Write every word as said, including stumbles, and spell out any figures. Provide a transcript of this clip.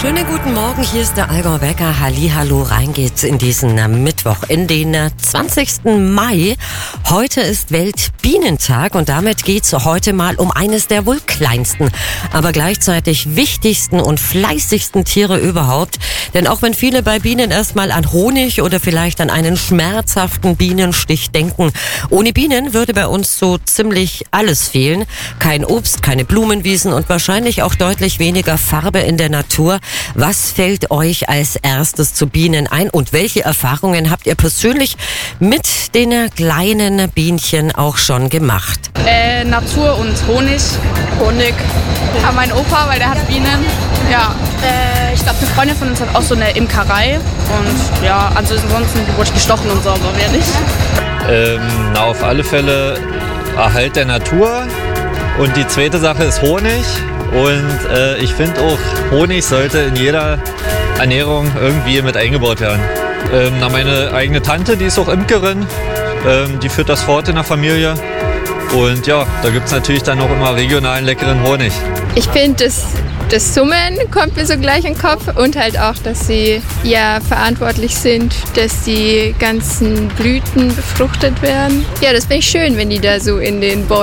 Schönen guten Morgen, hier ist der Allgäuer Wecker. Hallihallo, rein geht's in diesen äh, Mittwoch, in den äh, zwanzigsten Mai. Heute ist Weltbienentag und damit geht's heute mal um eines der wohl kleinsten, aber gleichzeitig wichtigsten und fleißigsten Tiere überhaupt. Denn auch wenn viele bei Bienen erstmal an Honig oder vielleicht an einen schmerzhaften Bienenstich denken, ohne Bienen würde bei uns so ziemlich alles fehlen. Kein Obst, keine Blumenwiesen und wahrscheinlich auch deutlich weniger Farbe in der Natur. Was fällt euch als erstes zu Bienen ein und welche Erfahrungen habt ihr persönlich mit den kleinen Bienchen auch schon gemacht? Äh, Natur und Honig. Honig. Ja, mein Opa, weil der hat Bienen. Ja, äh, ich glaube, eine Freundin von uns hat auch so eine Imkerei. Und ja, ansonsten wurde ich gestochen und so, aber wer nicht. Ähm, na, auf alle Fälle Erhalt der Natur. Und die zweite Sache ist Honig. Und äh, ich finde auch, Honig sollte in jeder Ernährung irgendwie mit eingebaut werden. Ähm, na, meine eigene Tante, die ist auch Imkerin, ähm, die führt das fort in der Familie. Und ja, da gibt es natürlich dann auch immer regionalen, leckeren Honig. Ich finde, das, das Summen kommt mir so gleich in den Kopf und halt auch, dass sie ja verantwortlich sind, dass die ganzen Blüten befruchtet werden. Ja, das finde ich schön, wenn die da so in den Bäumen